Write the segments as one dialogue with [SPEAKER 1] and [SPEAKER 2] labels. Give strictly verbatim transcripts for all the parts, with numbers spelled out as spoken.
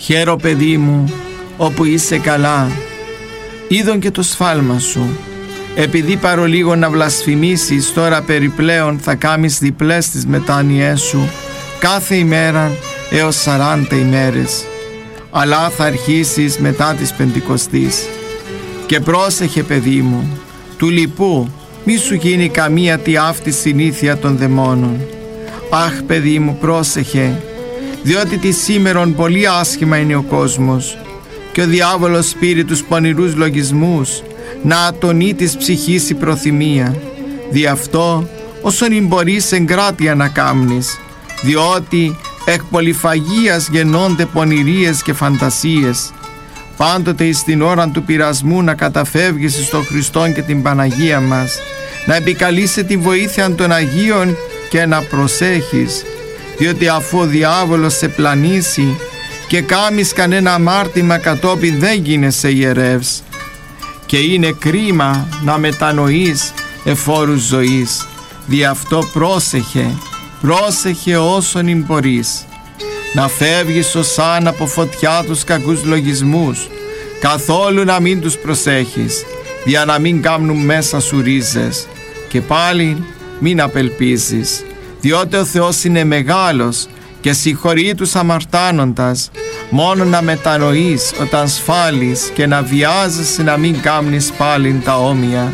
[SPEAKER 1] Χαίρο παιδί μου, όπου είσαι καλά, είδον και το σφάλμα σου. Επειδή παρολίγο να βλασφημίσεις, τώρα περιπλέον θα κάμεις διπλές τις μετάνοιές σου κάθε ημέρα έως σαράντα ημέρες. Αλλά θα αρχίσεις μετά της Πεντηκοστής. Και πρόσεχε παιδί μου, του λοιπού μη σου γίνει καμία τι αυτή συνήθεια των δαιμόνων. Αχ παιδί μου, πρόσεχε, διότι τη σήμερον πολύ άσχημα είναι ο κόσμος και ο διάβολος πήρε τους πονηρούς λογισμούς να ατονεί της ψυχής η προθυμία. Δι' αυτό όσον μπορείς εγκράτεια να κάμνεις, διότι εκ πολυφαγίας γεννώνται πονηρίες και φαντασίες. Πάντοτε εις την ώρα του πειρασμού να καταφεύγεις στον Χριστόν και την Παναγία μας, να επικαλείσαι τη βοήθεια των Αγίων και να προσέχεις, διότι αφού ο διάβολος σε πλανήσει και κάμεις κανένα αμάρτημα κατόπιν δεν γίνεσαι ιερεύς. Και είναι κρίμα να μετανοείς εφόρους ζωής. Δι' αυτό πρόσεχε, πρόσεχε όσον μπορείς. Να φεύγεις ωσάν από φωτιά τους κακούς λογισμούς, καθόλου να μην τους προσέχεις, για να μην κάμνουν μέσα σου ρίζες. Και πάλι μην απελπίζεις, διότι ο Θεός είναι μεγάλος και συγχωρεί τους αμαρτάνοντας. Μόνο να μετανοείς όταν σφάλεις και να βιάζεσαι να μην κάμνεις πάλιν τα όμοια.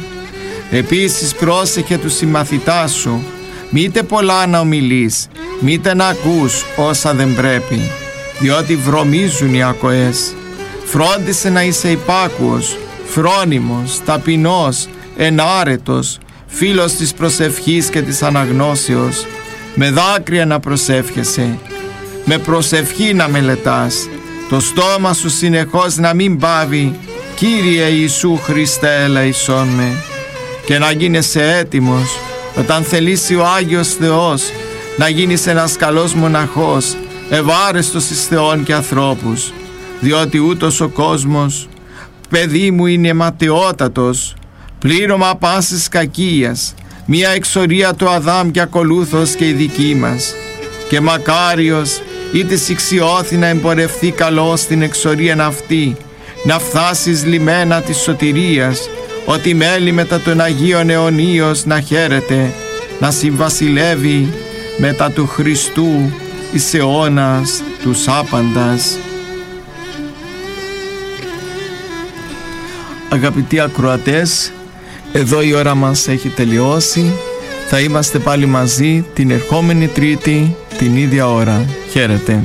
[SPEAKER 1] Επίσης πρόσεχε τους συμμαθητάς σου, μήτε πολλά να ομιλείς, μήτε να ακούς όσα δεν πρέπει, διότι βρωμίζουν οι ακοές. Φρόντισε να είσαι υπάκουος, φρόνιμος, ταπεινός, ενάρετος, φίλος της προσευχής και της αναγνώσεως, με δάκρυα να προσεύχεσαι, με προσευχή να μελετάς, το στόμα σου συνεχώς να μην πάβει «Κύριε Ιησού Χριστέ ελεησόν με», και να γίνεσαι έτοιμος όταν θελήσει ο Άγιος Θεός να γίνεις ένας καλός μοναχός, ευάρεστος εις Θεόν και ανθρώπους, διότι ούτως ο κόσμος, παιδί μου, είναι ματαιότατος, πλήρωμα πάσης κακίας, μία εξορία του Αδάμ και ακολούθως και η δική μας. Και μακάριος είτε σιξιώθη να εμπορευθεί καλώς στην εξορίαν αυτή, να φτάσεις λιμένα της σωτηρίας, ότι μέλη μετά των Αγίων αιωνίως να χαίρεται, να συμβασιλεύει μετά του Χριστού εις αιώνας τους άπαντας. Αγαπητοί ακροατές, εδώ η ώρα μας έχει τελειώσει. Θα είμαστε πάλι μαζί την ερχόμενη Τρίτη την ίδια ώρα. Χαίρετε.